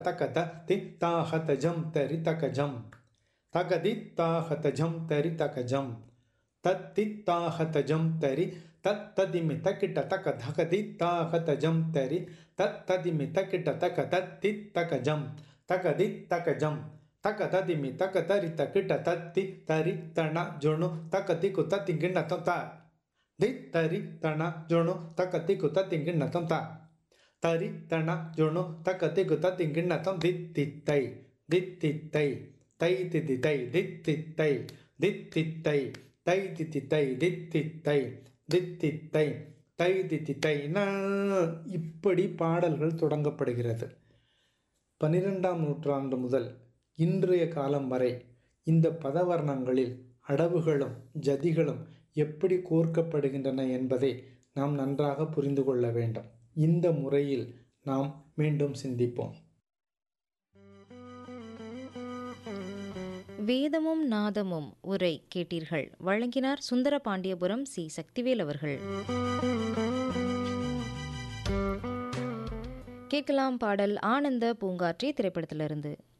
தகத தித்தாஹத ஜம் தரி தகஜம் தகதித்தாஹத ஜம் தரி தகஜம் தத்தித்தாஹத ஜம் தரி தத்ததிமி தக்கிட்ட தக தகதித்தாஹத ஜம் தரி தத்ததிமி தக்கிட்ட தக தத்தி தகஜம் தகதி தகஜம் தகததிமி தக தரி தக்கிட்ட தத்தி தரி தண ஜொணு தகதி குத்த திங்கிண்ணத்தம் த தி தரி தண ஜொணு தகதி குத்த திங்கிண்ணத்தம் த தரி தண ஜொணு தகதி குத்த திங்கிண்ணத்தம் தித்தித்தை தித்தித்தை தை தித்தித்தை தித்தித்தை தித்தித்தை தை தித்தித்தை தித்தித்தை தித்தித்தை தை தித்தித்தை ந. இப்படி பாடல்கள் தொடங்கப்படுகிறது. 12ஆம் நூற்றாண்டு முதல் இன்றைய காலம் வரை இந்த பதவர்ணங்களில் அடவுகளும் ஜதிகளும் எப்படி கோர்க்கப்படுகின்றன என்பதை நாம் நன்றாக புரிந்து கொள்ள வேண்டும். இந்த முறையில் நாம் மீண்டும் சிந்திப்போம். வேதமும் நாதமும் உரை கேட்டீர்கள். வழங்கினார் சுந்தரபாண்டியபுரம் சி. சக்திவேல் அவர்கள். கேட்கலாம் பாடல் ஆனந்த பூங்காற்றி திரைப்படத்திலிருந்து.